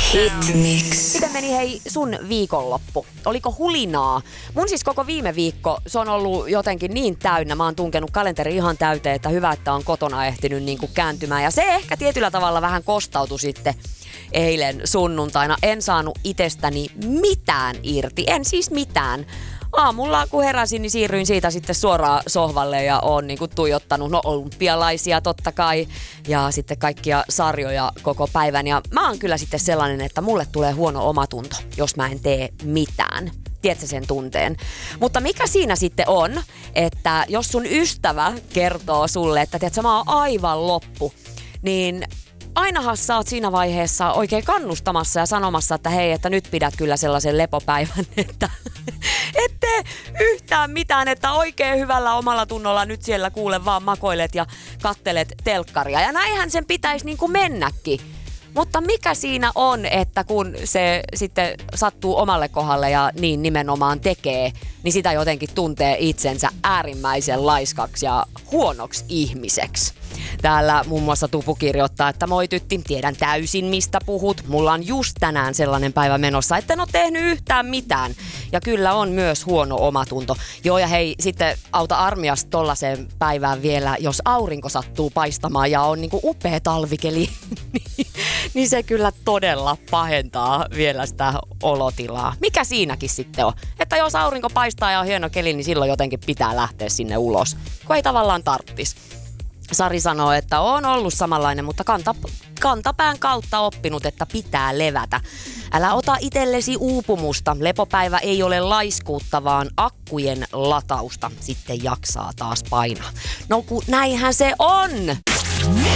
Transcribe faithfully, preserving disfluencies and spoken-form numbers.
Hitmix. Miten meni hei sun viikonloppu? Oliko hulinaa? Mun siis koko viime viikko, se on ollut jotenkin niin täynnä. Mä oon tunkenut kalenteri ihan täyteen, että hyvä, että on kotona ehtinyt niin kuin kääntymään. Ja se ehkä tietyllä tavalla vähän kostautui sitten eilen sunnuntaina. En saanut itsestäni mitään irti. En siis mitään. Aamulla kun heräsin, niin siirryin siitä sitten suoraan sohvalle ja oon niinku tuijottanut, no olympialaisia totta kai ja sitten kaikkia sarjoja koko päivän. Ja mä oon kyllä sitten sellainen, että mulle tulee huono omatunto, jos mä en tee mitään. Tiedätkö sen tunteen? Mutta mikä siinä sitten on, että jos sun ystävä kertoo sulle, että tiedätkö, mä oon aivan loppu, niin ainahan sä oot siinä vaiheessa oikein kannustamassa ja sanomassa, että hei, että nyt pidät kyllä sellaisen lepopäivän, että et tee yhtään mitään, että oikein hyvällä omalla tunnolla nyt siellä kuule vaan makoilet ja kattelet telkkaria. Ja näinhän sen pitäisi niin kuin mennäkin. Mutta mikä siinä on, että kun se sitten sattuu omalle kohdalle ja niin nimenomaan tekee, niin sitä jotenkin tuntee itsensä äärimmäisen laiskaksi ja huonoksi ihmiseksi. Täällä muun muassa Tupu kirjoittaa, että moi tytti, tiedän täysin mistä puhut. Mulla on just tänään sellainen päivä menossa, että en ole tehnyt yhtään mitään. Ja kyllä on myös huono omatunto. Joo ja hei, sitten auta armias tollaiseen päivään vielä, jos aurinko sattuu paistamaan ja on niinku upea talvikeli, niin se kyllä todella pahentaa vielä sitä olotilaa. Mikä siinäkin sitten on? Että jos aurinko paistaa ja on hieno keli, niin silloin jotenkin pitää lähteä sinne ulos, kun ei tavallaan tarttis. Sari sanoo, että on ollut samanlainen, mutta kanta, kantapään kautta oppinut, että pitää levätä. Älä ota itsellesi uupumusta. Lepopäivä ei ole laiskuutta, vaan akkujen latausta. Sitten jaksaa taas painaa. No kun näinhän se on!